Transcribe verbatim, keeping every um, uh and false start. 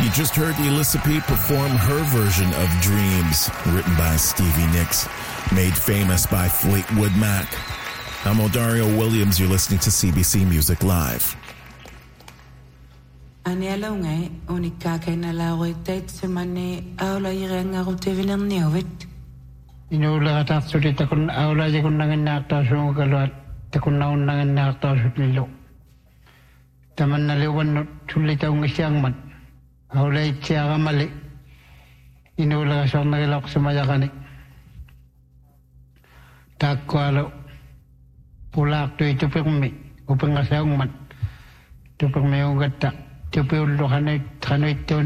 You just heard Elissa P perform her version of Dreams, written by Stevie Nicks, made famous by Fleetwood Mac. I'm Odario Williams. You're listening to C B C Music Live. Aniela ungai unika kena la roitet semane aula irenga rotevinir niovit. Inula tatsuri takun aula jekun nangan nakta sungu kalwat takun naun nangan nakta sutilo. Taman naliwan sulita unga siyang man. Aula itiaga mali. Inula kasong nagilak sumayakani. Takwalo. Pulak tu itu pengmi. Upang kasayang man. Tu pengmi unga tak. Tu pengmi unga kanay kanay